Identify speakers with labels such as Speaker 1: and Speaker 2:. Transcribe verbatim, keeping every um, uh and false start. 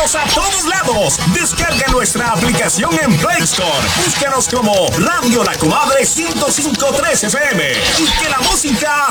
Speaker 1: a todos lados. Descarga nuestra aplicación en Play Store. Búscanos como Radio La Comadre ciento cinco punto tres F M y que la música